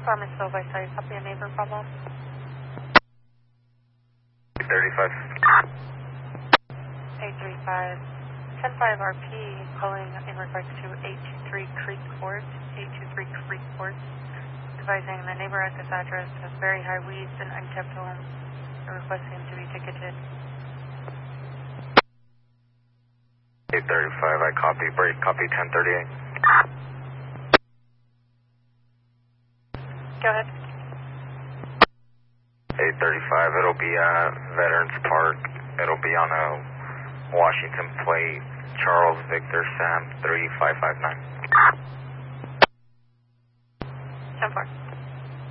Farmersville by site, copy a neighbor problem. 835. 835. 105 RP calling in regards to 823 Creek Court. 823 Creek Court. Advising the neighbor at this address has very high weeds and unkept homes. They're requesting to be ticketed. 835, I copy. Break, copy 1038. Go ahead. 835, it'll be at Veterans Park. It'll be on a Washington plate, Charles Victor Sam 3559. 10-4.